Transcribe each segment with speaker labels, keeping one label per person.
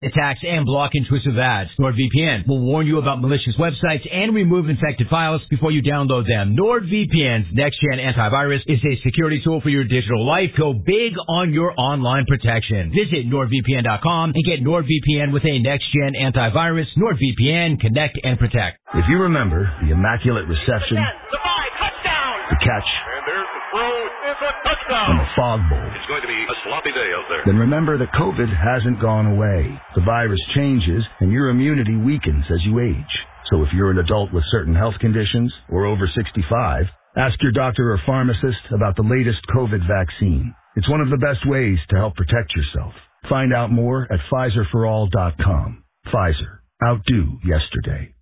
Speaker 1: attacks and block intrusive ads. NordVPN will warn you about malicious websites and remove infected files before you download them. NordVPN's next-gen antivirus is a security tool for your digital life. Go big on your online protection. Visit NordVPN.com and get NordVPN with a next-gen antivirus. NordVPN, connect and protect.
Speaker 2: If you remember the immaculate reception, the catch,
Speaker 3: and there's the throw. It's a touchdown.
Speaker 2: and the fog bowl,
Speaker 3: It's going to be a sloppy day out there.
Speaker 2: then remember that COVID hasn't gone away. The virus changes, and your immunity weakens as you age. So if you're an adult with certain health conditions or over 65, ask your doctor or pharmacist about the latest COVID vaccine. It's one of the best ways to help protect yourself. Find out more at PfizerForAll.com. Pfizer. Outdo yesterday.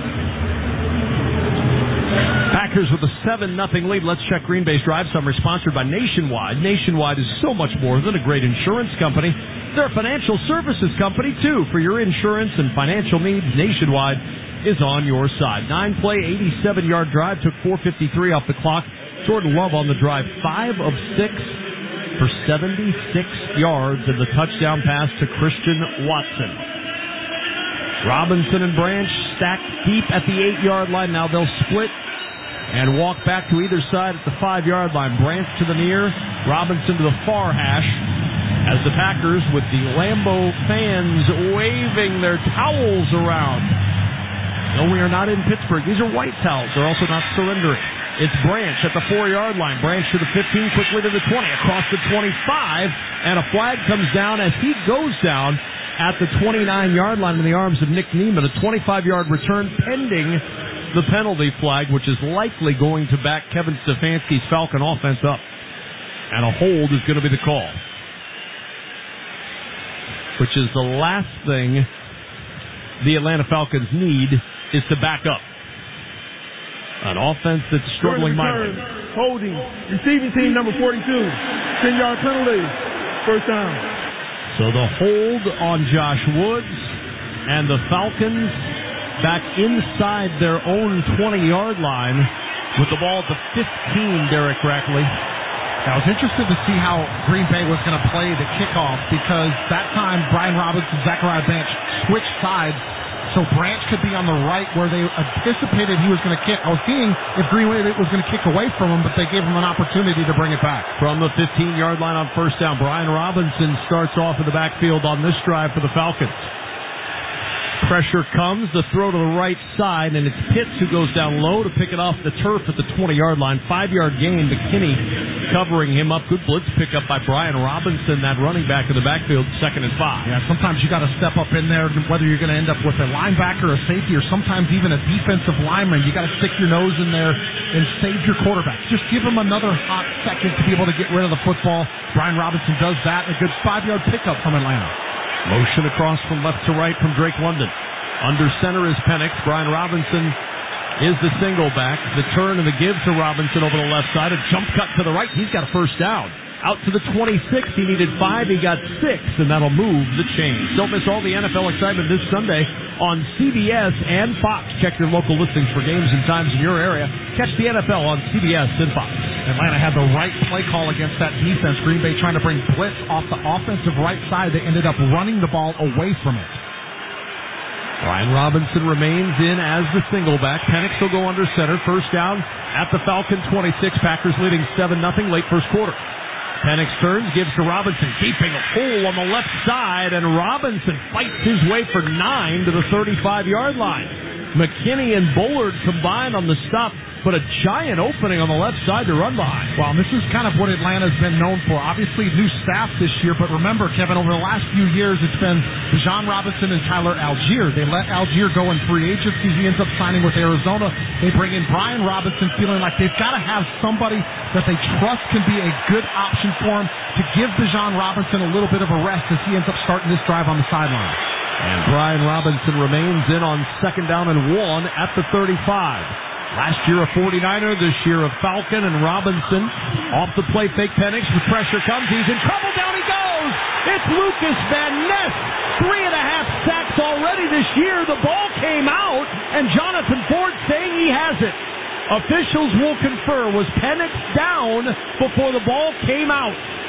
Speaker 4: Packers with a 7-0 lead. Let's check Green Bay's Drive Summer, sponsored by Nationwide. Nationwide is so much more than a great insurance company. They're a financial services company, too. For your insurance and financial needs, Nationwide is on your side. 9-play, 87-yard drive, took 4:53 off the clock. Jordan Love on the drive, 5 of 6 for 76 yards, and the touchdown pass to Christian Watson. Robinson and Branch stacked deep at the 8-yard line. Now they'll split and walk back to either side at the 5-yard line. Branch to the near, Robinson to the far hash, as the Packers, with the Lambeau fans waving their towels around. No, we are not in Pittsburgh. These are white towels. They're also not surrendering. It's Branch at the 4-yard line. Branch to the 15, quickly to the 20, across the 25, and a flag comes down as he goes down at the 29-yard line in the arms of Nick Niemann. A 25-yard return pending the penalty flag, which is likely going to back Kevin Stefanski's Falcon offense up. And a hold is going to be the call, which is the last thing the Atlanta Falcons need, is to back up. An offense that's struggling mightily.
Speaker 5: Holding. Receiving team number 42. 10-yard penalty. First down.
Speaker 4: So the hold on Josh Woods, and the Falcons back inside their own 20-yard line with the ball at the 15, Derek Rackley.
Speaker 6: I was interested to see how Green Bay was going to play the kickoff, because that time Brian Robinson, Zachariah Branch switched sides, so Branch could be on the right where they anticipated he was going to kick. I was seeing if Green Bay was going to kick away from him, but they gave him an opportunity to bring it back.
Speaker 4: From the 15-yard line on first down, Brian Robinson starts off in the backfield on this drive for the Falcons. Pressure comes, the throw to the right side, and it's Pitts who goes down low to pick it off the turf at the 20-yard line. 5-yard gain, McKinney covering him up. Good blitz pickup by Brian Robinson, that running back in the backfield, 2nd and 5.
Speaker 6: Yeah, sometimes you got to step up in there, whether you're going to end up with a linebacker, a safety, or sometimes even a defensive lineman. You got to stick your nose in there and save your quarterback. Just give him another hot second to be able to get rid of the football. Brian Robinson does that. A good 5-yard pickup from Atlanta.
Speaker 4: Motion across from left to right from Drake London. Under center is Penix. Brian Robinson is the single back. The turn and the give to Robinson over the left side. A jump cut to the right. He's got a first down. Out to the 26. He needed 5. He got 6, and that'll move the chains. Don't miss all the NFL excitement this Sunday on CBS and Fox. Check your local listings for games and times in your area. Catch the NFL on CBS and Fox.
Speaker 6: Atlanta had the right play call against that defense. Green Bay trying to bring blitz off the offensive right side. They ended up running the ball away from it.
Speaker 4: Brian Robinson remains in as the single back. Penix will go under center. First down at the Falcon 26. Packers leading 7-0 late first quarter. Penix turns, gives to Robinson, keeping a hole on the left side, and Robinson fights his way for 9 to the 35-yard line. McKinney and Bullard combined on the stop, but a giant opening on the left side to run behind.
Speaker 6: Well, this is kind of what Atlanta's been known for. Obviously, new staff this year, but remember, Kevin, over the last few years, it's been Bijan Robinson and Tyler Algier. They let Algier go in free agency. He ends up signing with Arizona. They bring in Brian Robinson, feeling like they've got to have somebody that they trust can be a good option for him to give Bijan Robinson a little bit of a rest as he ends up starting this drive on the sideline.
Speaker 4: And Brian Robinson remains in on 2nd down and 1 at the 35. Last year a 49er, this year a Falcon, and Robinson off the play fake. Penix with pressure comes. He's in trouble. Down he goes. It's Lucas Van Ness. 3.5 sacks already this year. The ball came out, and Jonathan Ford saying he has it. Officials will confer. Was Penix down before the ball came out?